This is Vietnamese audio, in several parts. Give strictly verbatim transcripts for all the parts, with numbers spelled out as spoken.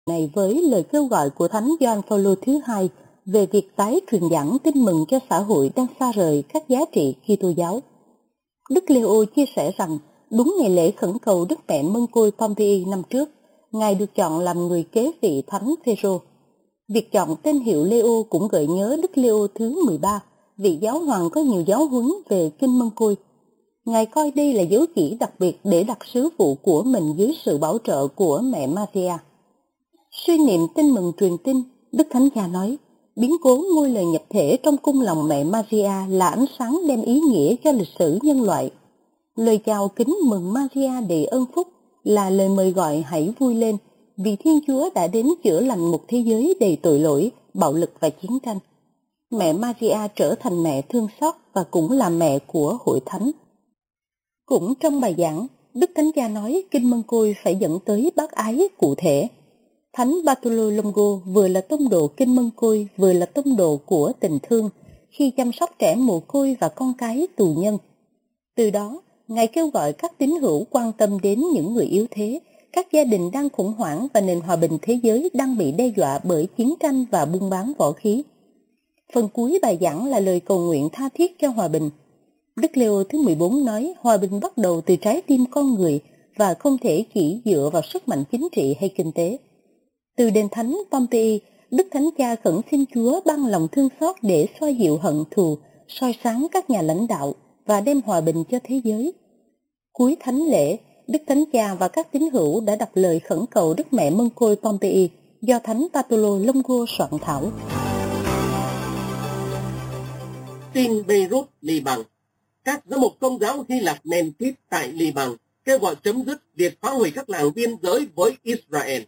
này với lời kêu gọi của Thánh Gioan Phaolô thứ hai về việc tái truyền giảng tin mừng cho xã hội đang xa rời các giá trị Kitô giáo. Đức Lê-ô chia sẻ rằng đúng ngày lễ khẩn cầu Đức Mẹ Mân Côi Pompei năm trước, Ngài được chọn làm người kế vị Thánh Phêrô. Việc chọn tên hiệu Lê-ô cũng gợi nhớ Đức Lê-ô thứ mười ba, vị giáo hoàng có nhiều giáo huấn về Kinh Mân Côi. Ngài coi đây là dấu chỉ đặc biệt để đặt sứ vụ của mình dưới sự bảo trợ của mẹ Maria. Suy niệm tin mừng truyền tin, Đức Thánh Cha nói, biến cố ngôi lời nhập thể trong cung lòng mẹ Maria là ánh sáng đem ý nghĩa cho lịch sử nhân loại. Lời chào kính mừng Maria đầy ơn phúc là lời mời gọi hãy vui lên, vì Thiên Chúa đã đến chữa lành một thế giới đầy tội lỗi, bạo lực và chiến tranh. Mẹ Maria trở thành mẹ thương xót và cũng là mẹ của hội thánh. Cũng trong bài giảng, Đức Thánh Cha nói Kinh Mân Côi phải dẫn tới bác ái cụ thể. Thánh Bartolo Longo vừa là tông đồ Kinh Mân Côi, vừa là tông đồ của tình thương khi chăm sóc trẻ mồ côi và con cái tù nhân. Từ đó, Ngài kêu gọi các tín hữu quan tâm đến những người yếu thế, các gia đình đang khủng hoảng và nền hòa bình thế giới đang bị đe dọa bởi chiến tranh và buôn bán võ khí. Phần cuối bài giảng là lời cầu nguyện tha thiết cho hòa bình. Đức Lê-ô thứ mười bốn nói hòa bình bắt đầu từ trái tim con người và không thể chỉ dựa vào sức mạnh chính trị hay kinh tế. Từ đền thánh Pompei, Đức Thánh Cha khẩn xin Chúa ban lòng thương xót để xoa dịu hận thù, soi sáng các nhà lãnh đạo và đem hòa bình cho thế giới. Cuối thánh lễ, Đức Thánh Cha và các tín hữu đã đọc lời khẩn cầu Đức Mẹ Mân Côi Pompei do Thánh Bartolo Longo soạn thảo. Tin Beirut, Liban. Các giám mục Công giáo Hy Lạp Memphis tại Liban kêu gọi chấm dứt việc phá hủy các làng biên giới với Israel.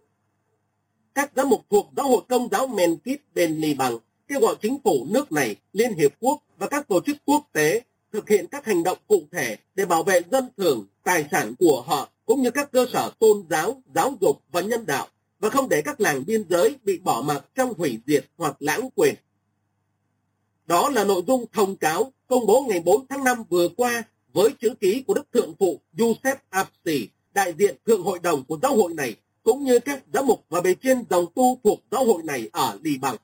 Các giám mục thuộc Giáo hội Công giáo Memphis bên Liban kêu gọi chính phủ nước này, Liên Hiệp Quốc và các tổ chức quốc tế thực hiện các hành động cụ thể để bảo vệ dân thường, tài sản của họ cũng như các cơ sở tôn giáo, giáo dục và nhân đạo, và không để các làng biên giới bị bỏ mặc trong hủy diệt hoặc lãng quên. Đó là nội dung thông cáo công bố ngày bốn tháng năm vừa qua với chữ ký của Đức Thượng phụ Giuseppe Apsi, đại diện Thượng hội đồng của giáo hội này, cũng như các giám mục và bề trên dòng tu thuộc giáo hội này ở Liban.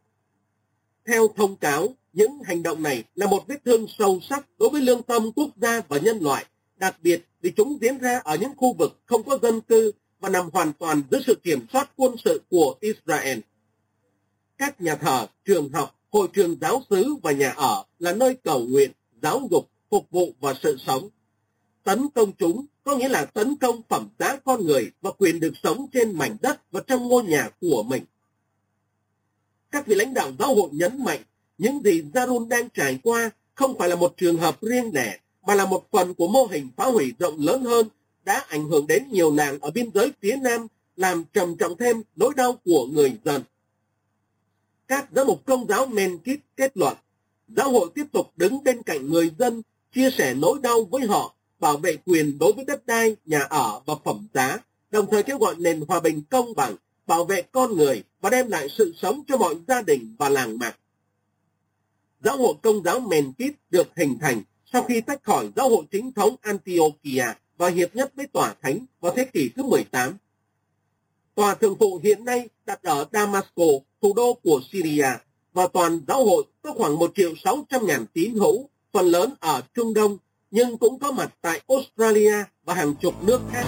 Theo thông cáo, những hành động này là một vết thương sâu sắc đối với lương tâm quốc gia và nhân loại, đặc biệt vì chúng diễn ra ở những khu vực không có dân cư và nằm hoàn toàn dưới sự kiểm soát quân sự của Israel. Các nhà thờ, trường học, hội trường giáo xứ và nhà ở là nơi cầu nguyện, giáo dục, phục vụ và sự sống. Tấn công chúng có nghĩa là tấn công phẩm giá con người và quyền được sống trên mảnh đất và trong ngôi nhà của mình. Các vị lãnh đạo giáo hội nhấn mạnh, những gì Zarun đang trải qua không phải là một trường hợp riêng lẻ, mà là một phần của mô hình phá hủy rộng lớn hơn đã ảnh hưởng đến nhiều làng ở biên giới phía Nam, làm trầm trọng thêm nỗi đau của người dân. Các giám mục Công giáo Memphis kết luận, giáo hội tiếp tục đứng bên cạnh người dân, chia sẻ nỗi đau với họ, bảo vệ quyền đối với đất đai, nhà ở và phẩm giá, đồng thời kêu gọi nền hòa bình công bằng, bảo vệ con người và đem lại sự sống cho mọi gia đình và làng mạc. Giáo hội Công giáo Memphis được hình thành sau khi tách khỏi giáo hội chính thống Antiochia và hiệp nhất với Tòa Thánh vào thế kỷ thứ mười tám. Tòa Thượng phụ hiện nay đặt ở Damascus, thủ đô của Syria, và toàn giáo hội có khoảng một triệu sáu trăm ngàn tín hữu, phần lớn ở Trung Đông, nhưng cũng có mặt tại Australia và hàng chục nước khác.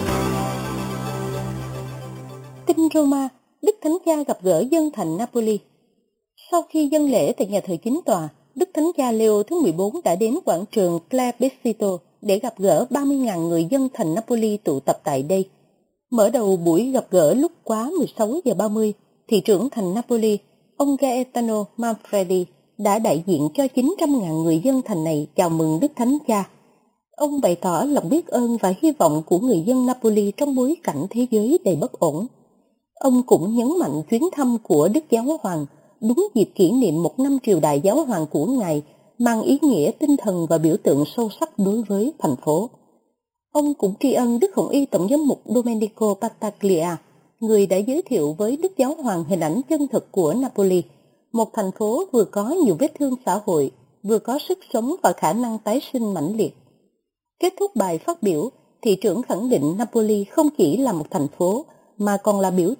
Kinh Roma, Đức Thánh Cha gặp gỡ dân thành Napoli. Sau khi dâng lễ tại nhà thờ chính tòa, Đức Thánh Cha Leo thứ mười bốn đã đến quảng trường Plebiscito để gặp gỡ ba mươi nghìn người dân thành Napoli tụ tập tại đây. Mở đầu buổi gặp gỡ lúc quá mười sáu giờ ba mươi, thị trưởng thành Napoli, ông Gaetano Manfredi, đã đại diện cho chín trăm nghìn người dân thành này chào mừng Đức Thánh Cha. Ông bày tỏ lòng biết ơn và hy vọng của người dân Napoli trong bối cảnh thế giới đầy bất ổn. Ông cũng nhấn mạnh chuyến thăm của Đức Giáo Hoàng đúng dịp kỷ niệm một năm triều đại giáo hoàng của Ngài, mang ý nghĩa tinh thần và biểu tượng sâu sắc đối với thành phố. Ông cũng tri ân Đức Hồng Y Tổng giám mục Domenico Battaglia, người đã giới thiệu với Đức Giáo Hoàng hình ảnh chân thực của Napoli, một thành phố vừa có nhiều vết thương xã hội, vừa có sức sống và khả năng tái sinh mãnh liệt. Kết thúc bài phát biểu, thị trưởng khẳng định Napoli không chỉ là một thành phố, mà còn là biểu